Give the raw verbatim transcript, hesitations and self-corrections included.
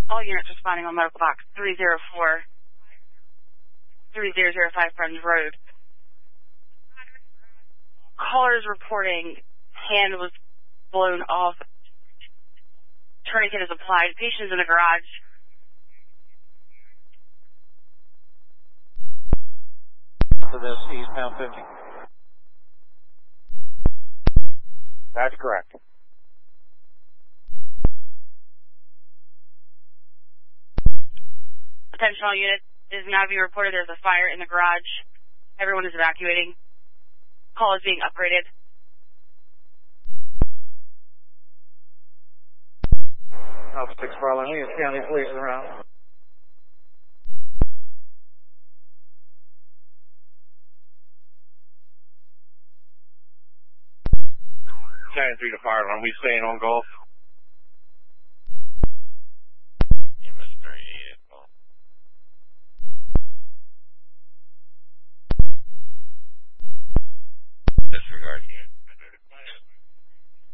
All units responding on medical box three zero four, three zero zero five Friends Road. Caller is reporting hand was blown off. Tourniquet is applied. Patient is in the garage. For this eastbound fifty. That's correct. Attention all units. It is now being reported there's a fire in the garage. Everyone is evacuating. Call is being upgraded. Alpha six Farland, we have county police around. ten three to fire alarm. We staying on Gulf. Disregard unit.